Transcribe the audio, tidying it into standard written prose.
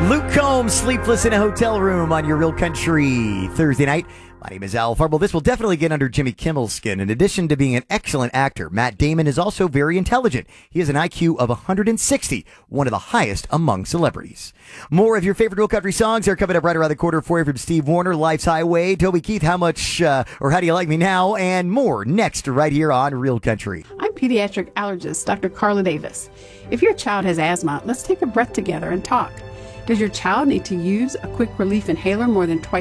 Luke Combs, Sleepless in a Hotel Room on your Real Country Thursday night. My name is Al Farble. This will definitely get under Jimmy Kimmel's skin. In addition to being an excellent actor, Matt Damon is also very intelligent. He has an IQ of 160, one of the highest among celebrities. More of your favorite Real Country songs are coming up right around the corner for you from Steve Wariner, Life's Highway, Toby Keith, How Much or How Do You Like Me Now, and more next right here on Real Country. I'm pediatric allergist Dr. Carla Davis. If your child has asthma, let's take a breath together and talk. Does your child need to use a quick relief inhaler more than twice